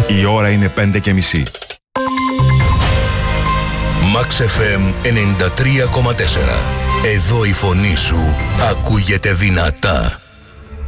Η ώρα είναι 5:30. Max FM 93,4. Εδώ η φωνή σου ακούγεται δυνατά.